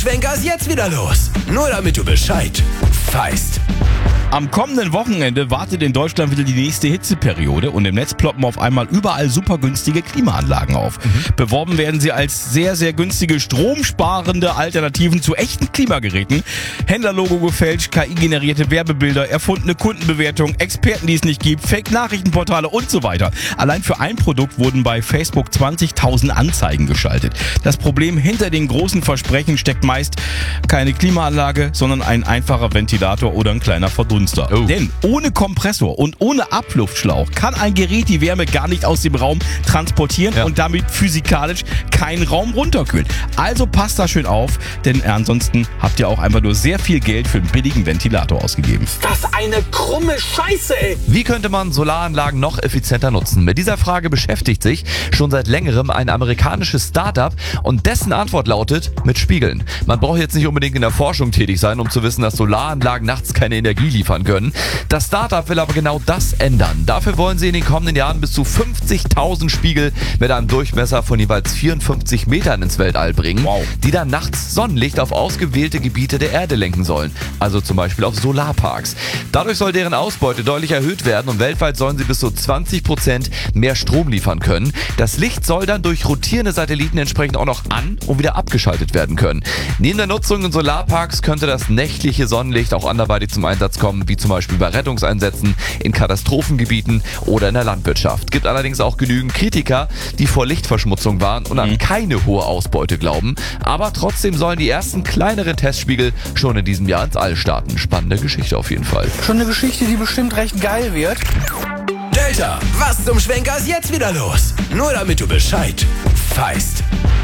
Schwenker ist jetzt wieder los. Nur damit du Bescheid weißt. Am kommenden Wochenende wartet in Deutschland wieder die nächste Hitzeperiode und im Netz ploppen auf einmal überall super günstige Klimaanlagen auf. Beworben werden sie als sehr, sehr günstige, stromsparende Alternativen zu echten Klimageräten. Händlerlogo gefälscht, KI-generierte Werbebilder, erfundene Kundenbewertungen, Experten, die es nicht gibt, Fake-Nachrichtenportale und so weiter. Allein für ein Produkt wurden bei Facebook 20.000 Anzeigen geschaltet. Das Problem hinter den großen Versprechen steckt meist keine Klimaanlage, sondern ein einfacher Ventilator oder ein kleiner Verdunster. Oh. Denn ohne Kompressor und ohne Abluftschlauch kann ein Gerät die Wärme gar nicht aus dem Raum transportieren und damit physikalisch keinen Raum runterkühlen. Also passt da schön auf, denn ansonsten habt ihr auch einfach nur sehr viel Geld für einen billigen Ventilator ausgegeben. Das ist eine krumme Scheiße, ey. Wie könnte man Solaranlagen noch effizienter nutzen? Mit dieser Frage beschäftigt sich schon seit längerem ein amerikanisches Startup und dessen Antwort lautet mit Spiegeln. Man braucht jetzt nicht unbedingt in der Forschung tätig sein, um zu wissen, dass Solaranlagen nachts keine Energie liefern können. Das Startup will aber genau das ändern. Dafür wollen sie in den kommenden Jahren bis zu 50.000 Spiegel mit einem Durchmesser von jeweils 54 Metern ins Weltall bringen, die dann nachts Sonnenlicht auf ausgewählte Gebiete der Erde lenken sollen. Also zum Beispiel auf Solarparks. Dadurch soll deren Ausbeute deutlich erhöht werden und weltweit sollen sie bis zu 20% mehr Strom liefern können. Das Licht soll dann durch rotierende Satelliten entsprechend auch noch an- und wieder abgeschaltet werden können. Neben der Nutzung in Solarparks könnte das nächtliche Sonnenlicht auch anderweitig zum Einsatz kommen, wie zum Beispiel bei Rettungseinsätzen, in Katastrophengebieten oder in der Landwirtschaft. Gibt allerdings auch genügend Kritiker, die vor Lichtverschmutzung warnen und an keine hohe Ausbeute glauben. Aber trotzdem sollen die ersten kleineren Testspiegel schon in diesem Jahr ins All starten. Spannende Geschichte auf jeden Fall. Schon eine Geschichte, die bestimmt recht geil wird. Delta, was zum Schwenker ist jetzt wieder los? Nur damit du Bescheid weißt.